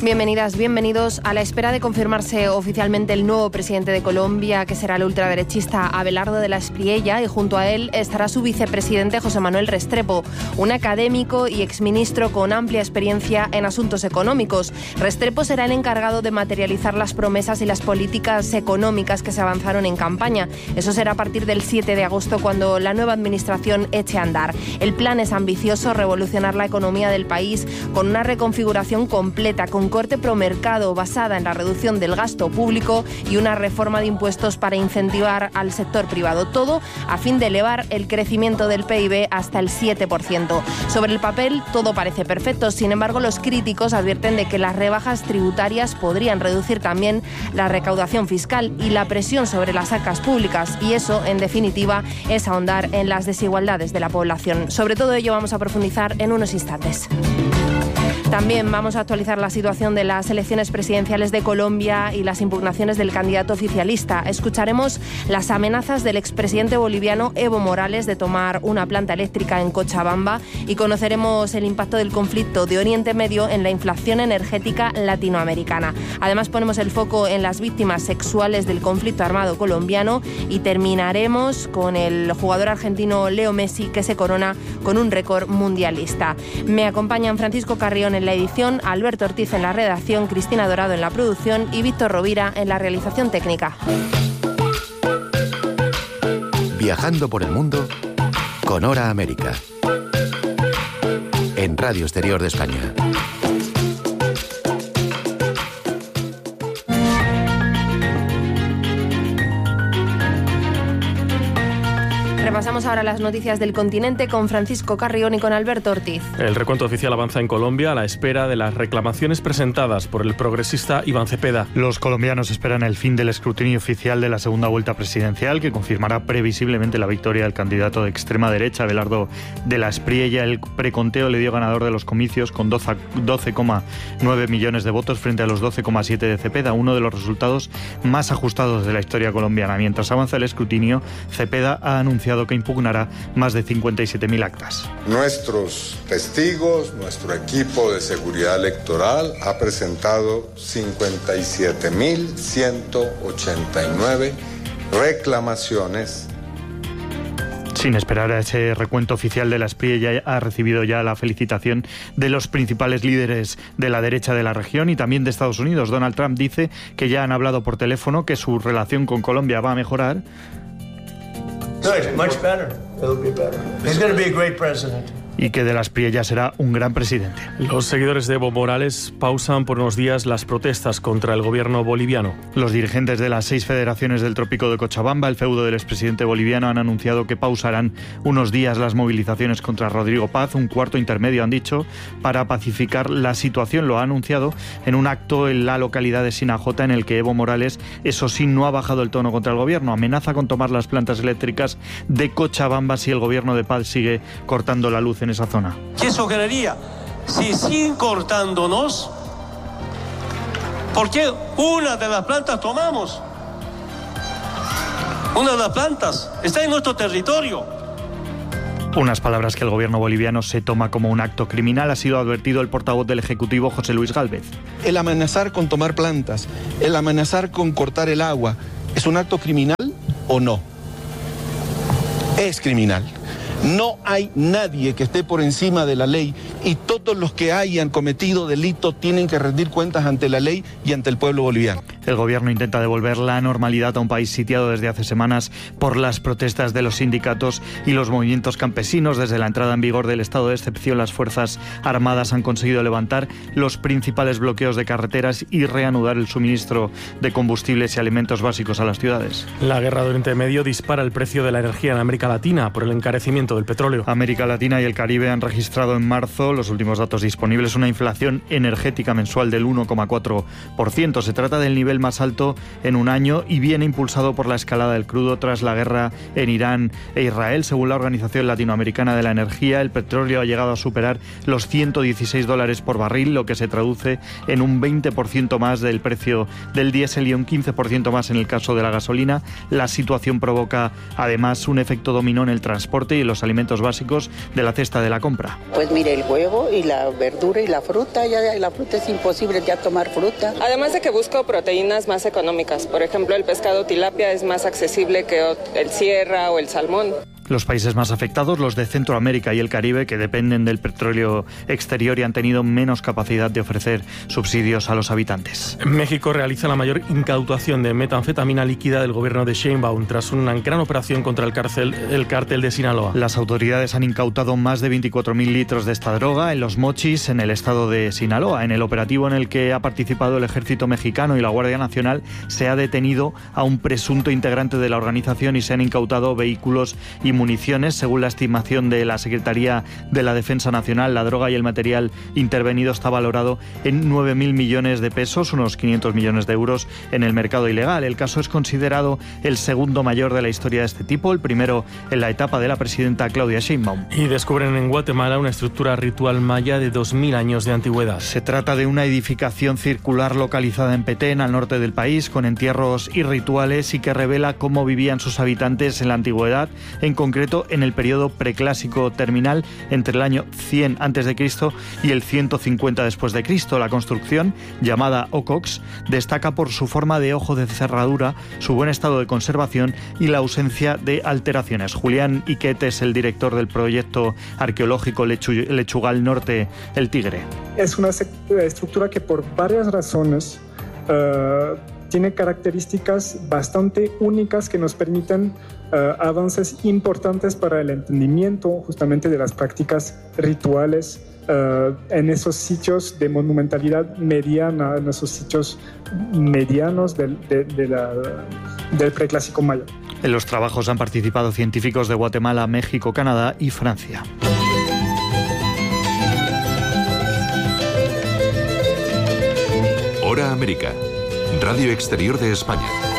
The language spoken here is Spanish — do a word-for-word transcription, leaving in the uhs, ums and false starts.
Bienvenidas, bienvenidos. A la espera de confirmarse oficialmente el nuevo presidente de Colombia, que será el ultraderechista Abelardo de la Espriella, y junto a él estará su vicepresidente José Manuel Restrepo, un académico y exministro con amplia experiencia en asuntos económicos. Restrepo será el encargado de materializar las promesas y las políticas económicas que se avanzaron en campaña. Eso será a partir del siete de agosto, cuando la nueva administración eche a andar. El plan es ambicioso: revolucionar la economía del país con una reconfiguración completa, con corte promercado basada en la reducción del gasto público y una reforma de impuestos para incentivar al sector privado. Todo a fin de elevar el crecimiento del P I B hasta el siete por ciento. Sobre el papel todo parece perfecto. Sin embargo, los críticos advierten de que las rebajas tributarias podrían reducir también la recaudación fiscal y la presión sobre las arcas públicas, y eso, en definitiva, es ahondar en las desigualdades de la población. Sobre todo ello vamos a profundizar en unos instantes. También vamos a actualizar la situación de las elecciones presidenciales de Colombia y las impugnaciones del candidato oficialista. Escucharemos las amenazas del expresidente boliviano Evo Morales de tomar una planta eléctrica en Cochabamba, y conoceremos el impacto del conflicto de Oriente Medio en la inflación energética latinoamericana. Además, ponemos el foco en las víctimas sexuales del conflicto armado colombiano, y terminaremos con el jugador argentino Leo Messi, que se corona con un récord mundialista. Me acompañan Francisco Carrión en la edición, Alberto Ortiz en la redacción, Cristina Dorado en la producción y Víctor Rovira en la realización técnica. Viajando por el mundo con Hora América, en Radio Exterior de España. Repasamos ahora las noticias del continente con Francisco Carrión y con Alberto Ortiz. El recuento oficial avanza en Colombia a la espera de las reclamaciones presentadas por el progresista Iván Cepeda. Los colombianos esperan el fin del escrutinio oficial de la segunda vuelta presidencial, que confirmará previsiblemente la victoria del candidato de extrema derecha, Abelardo de la Espriella. El preconteo le dio ganador de los comicios con doce coma nueve millones de votos frente a los doce coma siete de Cepeda, uno de los resultados más ajustados de la historia colombiana. Mientras avanza el escrutinio, Cepeda ha anunciado que impugnará más de cincuenta y siete mil actas. Nuestros testigos, nuestro equipo de seguridad electoral ha presentado cincuenta y siete mil ciento ochenta y nueve reclamaciones. Sin esperar a ese recuento oficial de la Espriella, ha recibido ya la felicitación de los principales líderes de la derecha de la región y también de Estados Unidos. Donald Trump dice que ya han hablado por teléfono, que su relación con Colombia va a mejorar. Good, much better. It'll be better. He's going to be a great president. Y que de la Espriella será un gran presidente. Los seguidores de Evo Morales pausan por unos días las protestas contra el gobierno boliviano. Los dirigentes de las seis federaciones del trópico de Cochabamba, el feudo del expresidente boliviano, han anunciado que pausarán unos días las movilizaciones contra Rodrigo Paz, un cuarto intermedio, han dicho, para pacificar la situación. Lo ha anunciado en un acto en la localidad de Sinajota, en el que Evo Morales, eso sí, no ha bajado el tono contra el gobierno. Amenaza con tomar las plantas eléctricas de Cochabamba si el gobierno de Paz sigue cortando la luz en esa zona. ¿Qué sugeriría? Si siguen cortándonos, ¿por qué una de las plantas tomamos? Una de las plantas está en nuestro territorio. Unas palabras que el gobierno boliviano se toma como un acto criminal. Ha sido advertido el portavoz del Ejecutivo, José Luis Gálvez. El amenazar con tomar plantas, el amenazar con cortar el agua, ¿es un acto criminal o no? Es criminal. No hay nadie que esté por encima de la ley, y todos los que hayan cometido delitos tienen que rendir cuentas ante la ley y ante el pueblo boliviano. El gobierno intenta devolver la normalidad a un país sitiado desde hace semanas por las protestas de los sindicatos y los movimientos campesinos. Desde la entrada en vigor del estado de excepción, las Fuerzas Armadas han conseguido levantar los principales bloqueos de carreteras y reanudar el suministro de combustibles y alimentos básicos a las ciudades. La guerra de Oriente Medio dispara el precio de la energía en América Latina por el encarecimiento del petróleo. América Latina y el Caribe han registrado en marzo, los últimos datos disponibles, una inflación energética mensual del uno coma cuatro por ciento. Se trata del nivel nivel más alto en un año y viene impulsado por la escalada del crudo tras la guerra en Irán e Israel. Según la Organización Latinoamericana de la Energía, el petróleo ha llegado a superar los ciento dieciséis dólares por barril, lo que se traduce en un veinte por ciento más del precio del diésel y un quince por ciento más en el caso de la gasolina. La situación provoca además un efecto dominó en el transporte y en los alimentos básicos de la cesta de la compra. Pues mire, el huevo y la verdura y la fruta, ya la fruta es imposible ya tomar fruta. Además de que busco proteínas más económicas, por ejemplo el pescado tilapia es más accesible que el sierra o el salmón. Los países más afectados, los de Centroamérica y el Caribe, que dependen del petróleo exterior y han tenido menos capacidad de ofrecer subsidios a los habitantes. México realiza la mayor incautación de metanfetamina líquida del gobierno de Sheinbaum tras una gran operación contra el, cárcel, el cártel de Sinaloa. Las autoridades han incautado más de veinticuatro mil litros de esta droga en Los Mochis, en el estado de Sinaloa. En el operativo en el que ha participado el ejército mexicano y la Guardia Nacional, se ha detenido a un presunto integrante de la organización y se han incautado vehículos y municiones. Según la estimación de la Secretaría de la Defensa Nacional, la droga y el material intervenido está valorado en nueve mil millones de pesos, unos quinientos millones de euros, en el mercado ilegal. El caso es considerado el segundo mayor de la historia de este tipo, el primero en la etapa de la presidenta Claudia Sheinbaum. Y descubren en Guatemala una estructura ritual maya de dos mil años de antigüedad. Se trata de una edificación circular localizada en Petén, al norte del país, con entierros y rituales, y que revela cómo vivían sus habitantes en la antigüedad, en concreto en el periodo preclásico terminal entre el año cien antes de Cristo y el ciento cincuenta después de Cristo. La construcción, llamada Ocox, destaca por su forma de ojo de cerradura, su buen estado de conservación y la ausencia de alteraciones. Julián Iquet es el director del proyecto arqueológico Lechu- Lechugal Norte, El Tigre. Es una estructura que por varias razones uh, tiene características bastante únicas que nos permiten Uh, avances importantes para el entendimiento justamente de las prácticas rituales uh, en esos sitios de monumentalidad mediana, en esos sitios medianos del, de, de la, del preclásico maya. En los trabajos han participado científicos de Guatemala, México, Canadá y Francia. Hora América, Radio Exterior de España.